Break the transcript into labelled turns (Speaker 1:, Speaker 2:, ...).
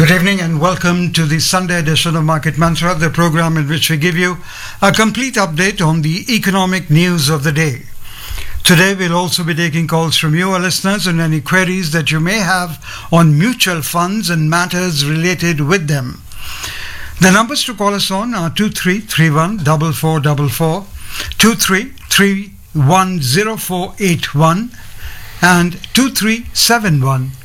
Speaker 1: Good evening and welcome to the Sunday edition of Market Mantra, the program in which we give you a complete update on the economic news of the day. Today we'll also be taking calls from you, our listeners, and any queries that you may have on mutual funds and matters related with them. The numbers to call us on are 2331 4444, 2331 0481 and 2371